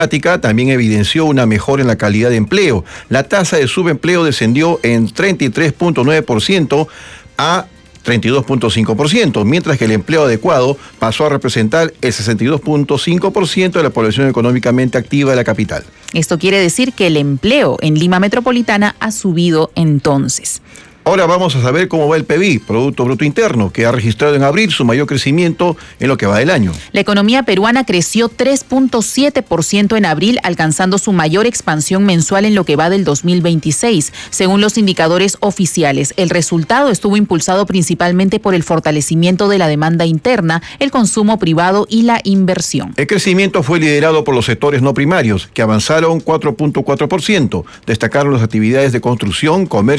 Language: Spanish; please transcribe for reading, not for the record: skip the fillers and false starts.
también evidenció una mejora en la calidad de empleo. La tasa de subempleo descendió en 33.9% a 32.5%, mientras que el empleo adecuado pasó a representar el 62.5% de la población económicamente activa de la capital. Esto quiere decir que el empleo en Lima Metropolitana ha subido entonces. Ahora vamos a saber cómo va el PBI, Producto Bruto Interno, que ha registrado en abril su mayor crecimiento en lo que va del año. La economía peruana creció 3.7% en abril, alcanzando su mayor expansión mensual en lo que va del 2026, según los indicadores oficiales. El resultado estuvo impulsado principalmente por el fortalecimiento de la demanda interna, el consumo privado y la inversión. El crecimiento fue liderado por los sectores no primarios, que avanzaron 4.4%. Destacaron las actividades de construcción, comercio